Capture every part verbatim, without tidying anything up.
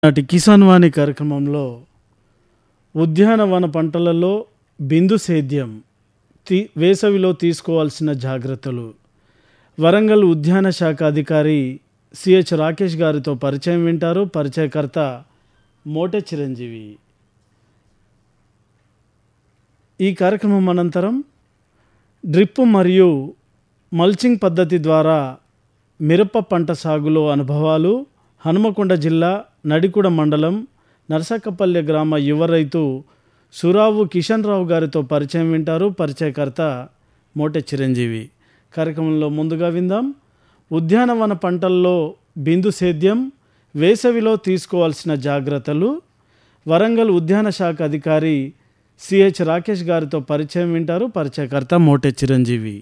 నాటి కిసాన్ వాణి కార్యక్రమంలో ఉద్యానవన పంటలలో బిందు సేద్యం తీ వేసవిలో తీసుకోవాల్సిన జాగ్రత్తలు వరంగల్ ఉద్యాన శాఖ అధికారి సిహెచ్ రాకేష్ గారితో పరిచయం వింటారు. పరిచయకర్త మోటె చిరంజీవి. ఈ కార్యక్రమం అనంతరం డ్రిప్ మరియు మల్చింగ్ పద్ధతి ద్వారా మిరప పంట సాగులో అనుభవాలు, హనుమకొండ జిల్లా నడికుడ మండలం నర్సకపల్లె గ్రామ యువ రైతు సురావు కిషన్ రావు గారితో పరిచయం వింటారు. పరిచయకర్త మోటె చిరంజీవి. కార్యక్రమంలో ముందుగా విందాం. ఉద్యానవన పంటల్లో బిందు సేద్యం వేసవిలో తీసుకోవాల్సిన జాగ్రత్తలు వరంగల్ ఉద్యాన శాఖ అధికారి సిహెచ్ రాకేష్ గారితో పరిచయం వింటారు. పరిచయకర్త మోటె చిరంజీవి.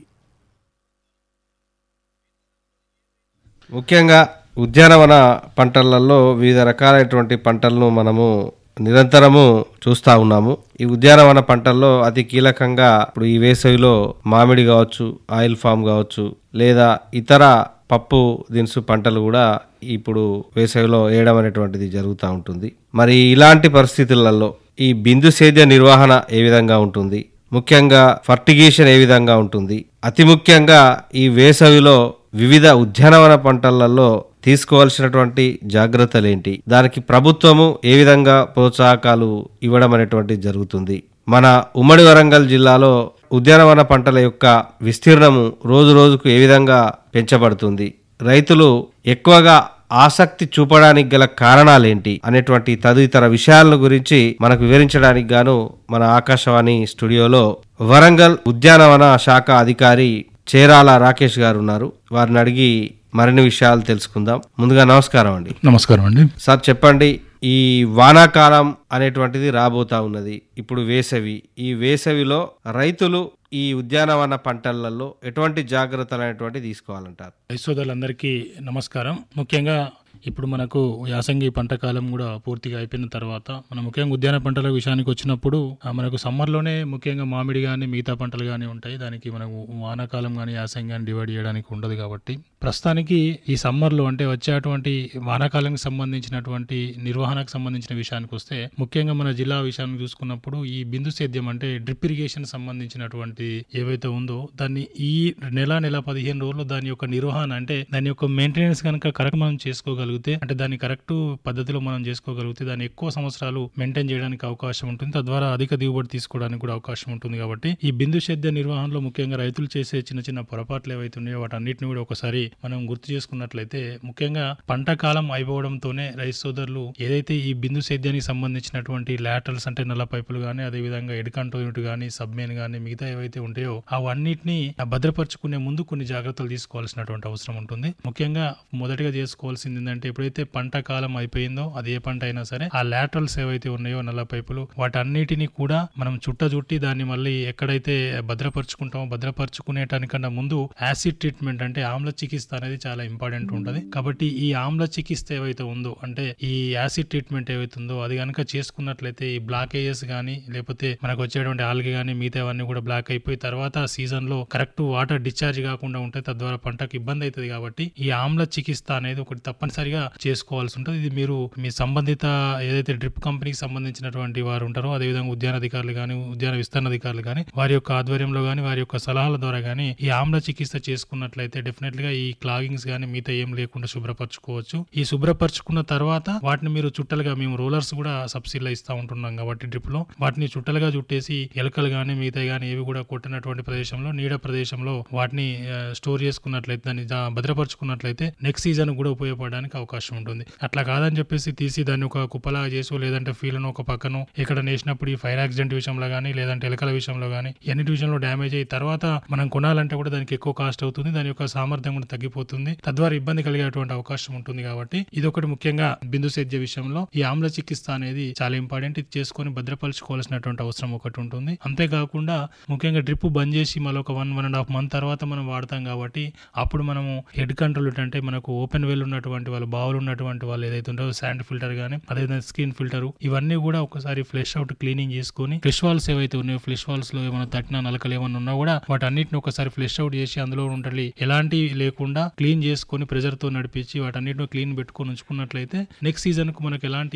ముఖ్యంగా ఉద్యానవన పంటలలో వివిధ రకాలైనటువంటి పంటలను మనము నిరంతరము చూస్తూ ఉన్నాము. ఈ ఉద్యానవన పంటల్లో అతి కీలకంగా ఇప్పుడు ఈ వేసవిలో మామిడి కావచ్చు, ఆయిల్ ఫామ్ కావచ్చు, లేదా ఇతర పప్పు దినుసు పంటలు కూడా ఇప్పుడు వేసవిలో వేయడం అనేటువంటిది జరుగుతూ ఉంటుంది. మరి ఇలాంటి పరిస్థితులలో ఈ బిందు సేద్య నిర్వహణ ఏ విధంగా ఉంటుంది, ముఖ్యంగా ఫర్టిగేషన్ ఏ విధంగా ఉంటుంది, అతి ముఖ్యంగా ఈ వేసవిలో వివిధ ఉద్యానవన పంటలలో తీసుకోవాల్సినటువంటి జాగ్రత్తలు ఏంటి, దానికి ప్రభుత్వము ఏ విధంగా ప్రోత్సాహకాలు ఇవ్వడం అనేటువంటి జరుగుతుంది. మన ఉమ్మడి వరంగల్ జిల్లాలో ఉద్యానవన పంటల యొక్క విస్తీర్ణము రోజు రోజుకు ఏ విధంగా పెంచబడుతుంది, రైతులు ఎక్కువగా ఆసక్తి చూపడానికి గల కారణాలేంటి అనేటువంటి తదితర విషయాల గురించి మనకు వివరించడానికి గాను మన ఆకాశవాణి స్టూడియోలో వరంగల్ ఉద్యానవన శాఖ అధికారి చేరాల రాకేష్ గారు ఉన్నారు. వారిని అడిగి మరిన్ని విషయాలు తెలుసుకుందాం. ముందుగా నమస్కారం అండి. నమస్కారం అండి. సార్ చెప్పండి, ఈ వానాకాలం అనేటువంటిది రాబోతా ఉన్నది, ఇప్పుడు వేసవి. ఈ వేసవిలో రైతులు ఈ ఉద్యానవన పంటలలో ఎటువంటి జాగ్రత్తలు అనేటువంటి తీసుకోవాలంటారు? సోదరులందరికీ నమస్కారం. ముఖ్యంగా ఇప్పుడు మనకు యాసంగి పంట కాలం కూడా పూర్తిగా అయిపోయిన తర్వాత మనం ముఖ్యంగా ఉద్యాన పంటల విషయానికి వచ్చినప్పుడు మనకు సమ్మర్లోనే ముఖ్యంగా మామిడి కానీ మిగతా పంటలు కానీ ఉంటాయి. దానికి మనకు వానాకాలం కానీ యాసంగి కానీ డివైడ్ చేయడానికి ఉండదు. కాబట్టి ప్రస్తుతానికి ఈ సమ్మర్లో అంటే వచ్చేటువంటి వానాకాలానికి సంబంధించినటువంటి నిర్వహణకు సంబంధించిన విషయానికి వస్తే ముఖ్యంగా మన జిల్లా విషయాన్ని చూసుకున్నప్పుడు ఈ బిందు సేద్యం అంటే డ్రిప్ ఇరిగేషన్ సంబంధించినటువంటి ఏవైతే ఉందో దాన్ని ఈ నెల నెల పదిహేను రోజుల్లో దాని యొక్క నిర్వహణ అంటే దాని యొక్క మెయింటెనెన్స్ కనుక కరెక్ట్ మనం చేసుకోగలిగితే అంటే దాన్ని కరెక్ట్ పద్ధతిలో మనం చేసుకోగలిగితే దాన్ని ఎక్కువ సంవత్సరాలు మెయింటైన్ చేయడానికి అవకాశం ఉంటుంది. తద్వారా అధిక దిగుబడి తీసుకోవడానికి కూడా అవకాశం ఉంటుంది. కాబట్టి ఈ బిందు సేద్య నిర్వహణలో ముఖ్యంగా రైతులు చేసే చిన్న చిన్న పొరపాట్లు ఏవైతే ఉన్నాయో వాటన్నిటిని కూడా ఒకసారి మనం గుర్తు చేసుకున్నట్లయితే ముఖ్యంగా పంట కాలం అయిపోవడంతోనే రైతు సోదరులు ఏదైతే ఈ బిందు సేద్యానికి సంబంధించినటువంటి లాటరల్స్ అంటే నల్ల పైపులు కానీ అదేవిధంగా ఎడ్కంటో యూనిట్ కానీ సబ్మెయిన్ కానీ మిగతా ఏవైతే ఉంటాయో అవన్నిటిని భద్రపరుచుకునే ముందు కొన్ని జాగ్రత్తలు తీసుకోవాల్సినటువంటి అవసరం ఉంటుంది. ముఖ్యంగా మొదటిగా చేసుకోవాల్సింది ఏంటంటే ఎప్పుడైతే పంట కాలం అయిపోయిందో అది ఏ పంట అయినా సరే ఆ లాటరల్స్ ఏవైతే ఉన్నాయో నల్ల పైపులు వాటన్నిటిని కూడా మనం చుట్ట చుట్టి దాన్ని మళ్ళీ ఎక్కడైతే భద్రపరుచుకుంటామో భద్రపరుచుకునేటానికన్నా ముందు యాసిడ్ ట్రీట్మెంట్ అంటే ఆమ్ల చికిత్స అనేది చాలా ఇంపార్టెంట్ ఉంటుంది. కాబట్టి ఈ ఆమ్ల చికిత్స ఏవైతే ఉందో అంటే ఈ యాసిడ్ ట్రీట్మెంట్ ఏవైతే ఉందో అది కనుక చేసుకున్నట్లయితే ఈ బ్లాకేజెస్ కానీ లేకపోతే మనకు వచ్చేటువంటి ఆల్గే కానీ మిగతావన్నీ కూడా బ్లాక్ అయిపోయి తర్వాత సీజన్ లో కరెక్ట్ వాటర్ డిశ్చార్జ్ కాకుండా ఉంటాయి. తద్వారా పంటకు ఇబ్బంది అవుతుంది. కాబట్టి ఈ ఆమ్ల చికిత్స అనేది ఒకటి తప్పనిసరిగా చేసుకోవాల్సి ఉంటుంది. ఇది మీరు మీ సంబంధిత ఏదైతే డ్రిప్ కంపెనీకి సంబంధించినటువంటి వారు ఉంటారో అదేవిధంగా ఉద్యాన అధికారులు కానీ ఉద్యాన విస్తరణ అధికారులు కానీ వారి యొక్క ఆధ్వర్యంలో కానీ వారి యొక్క సలహాల ద్వారా కానీ ఈ ఆమ్ల చికిత్స చేసుకున్నట్లయితే డెఫినెట్ గా ఈ క్లాగింగ్స్ కానీ మిగతా ఏం లేకుండా శుభ్రపరచుకోవచ్చు. ఈ శుభ్రపరచుకున్న తర్వాత వాటిని మీరు చుట్టలుగా మేము రోలర్స్ కూడా సబ్సిడీలో ఇస్తా ఉంటున్నాం కాబట్టి డ్రిప్ లో వాటిని చుట్టలుగా చుట్టేసి ఎలుకలు కానీ మిగతా కానీ ఏవి కూడా కొట్టినటువంటి ప్రదేశంలో నీడ ప్రదేశంలో వాటిని స్టోర్ చేసుకున్నట్లయితే దాన్ని భద్రపరుచుకున్నట్లయితే నెక్స్ట్ సీజన్ కూడా ఉపయోగపడడానికి అవకాశం ఉంటుంది. అట్లా కాదని చెప్పేసి తీసి దాన్ని ఒక కుప్పలాగా చేసో లేదంటే ఫీల్ను ఒక పక్కను ఎక్కడ నేసినప్పుడు ఈ ఫైర్ యాక్సిడెంట్ విషయంలో కానీ లేదంటే ఎలకల విషయంలో కానీ ఎన్నిటి విషయంలో డ్యామేజ్ అయ్యి తర్వాత మనం కొనాలంటే కూడా దానికి ఎక్కువ కాస్ట్ అవుతుంది. దాని యొక్క సామర్థ్యం కూడా తగ్గిపోతుంది. తద్వారా ఇబ్బంది కలిగేటువంటి అవకాశం ఉంటుంది. కాబట్టి ఇది ఒకటి ముఖ్యంగా బిందు సేద్య విషయంలో ఈ ఆమ్ల చికిత్స అనేది చాలా ఇంపార్టెంట్. ఇది చేసుకొని భద్రపరచుకోవాల్సినటువంటి అవసరం ఒకటి ఉంటుంది. అంతేకాకుండా ముఖ్యంగా డ్రిప్ బంద్ చేసి మళ్ళీ ఒక one one and half month తర్వాత మనం వాడతాం కాబట్టి అప్పుడు మనము హెడ్ కంట్రోల్ అంటే మనకు ఓపెన్ వెల్ ఉన్నటువంటి వాళ్ళు బావులు ఉన్నటువంటి వాళ్ళు ఏదైతే ఉంటుందో శాండ్ ఫిల్టర్ కానీ అదేవిధంగా స్క్రీన్ ఫిల్టర్ ఇవన్నీ కూడా ఒకసారి ఫ్లెష్ అవుట్ క్లీనింగ్ చేసుకొని ఫ్లెష్ వాల్స్ ఏవైతే ఉన్నాయో ఫ్లెష్ వాల్స్ లో ఏమైనా తట్టిన నలకలు ఏమైనా ఉన్నా కూడా వాటి అన్నిటిని ఒకసారి ఫ్లెష్ అవుట్ చేసి అందులో ఉండాలి ఎలాంటి లేకుండా క్లీన్ చేసుకొని ప్రెజర్ తో నడిపించి వాటి అన్నిటిని క్లీన్ పెట్టుకొని ఉంచుకున్నట్లయితే నెక్స్ట్ సీజన్ కు మనకు ఎలాంటి